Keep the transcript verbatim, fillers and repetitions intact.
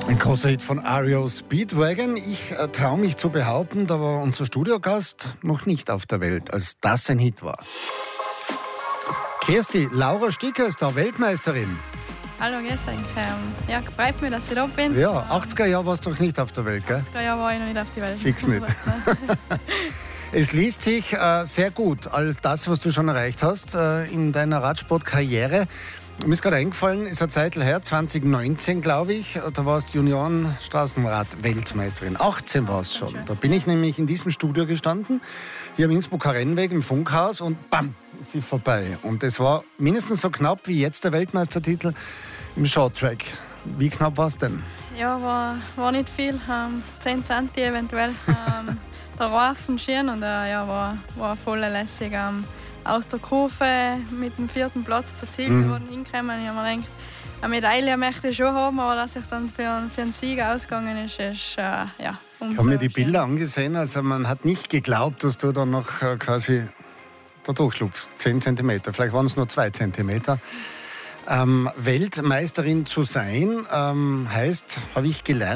Ein großer Hit von R E O Speedwagon. Ich äh, traue mich zu behaupten, da war unser Studiogast noch nicht auf der Welt, als das ein Hit war. Kirsti, Laura Sticker ist da, Weltmeisterin. Hallo, grüß euch. Ähm, ja, freut mich, dass ich da bin. Ja, achtziger Jahre warst du noch nicht auf der Welt, gell? achtziger Jahre war ich noch nicht auf die Welt. Fix nicht. Es liest sich äh, sehr gut, alles das, was du schon erreicht hast äh, in deiner Radsportkarriere. Mir ist gerade eingefallen, ist eine Zeit her, zwanzig neunzehn, glaube ich, da warst du Junioren-Straßenrad-Weltmeisterin. achtzehn warst du schon. Da bin ich nämlich in diesem Studio gestanden, hier am Innsbrucker Rennweg im Funkhaus, und bam, ist sie vorbei. Und es war mindestens so knapp wie jetzt der Weltmeistertitel im Shorttrack. Wie knapp war es denn? Ja, war, war nicht viel, ähm, zehn Zentimeter eventuell. Ähm, der Reifen schön und äh, ja, war, war voll lässig. Ähm, aus der Kurve mit dem vierten Platz zur Zielgeraden mhm. hinkommen. Ich habe mir gedacht, eine Medaille möchte ich schon haben, aber dass ich dann für, für einen Sieg ausgegangen ist, ist äh, ja, umso Ich habe mir die schöner. Bilder angesehen, also man hat nicht geglaubt, dass du dann noch äh, quasi da durchschlugst. zehn Zentimeter, vielleicht waren es nur zwei Zentimeter. Ähm, Weltmeisterin zu sein, ähm, heißt, habe ich gelernt,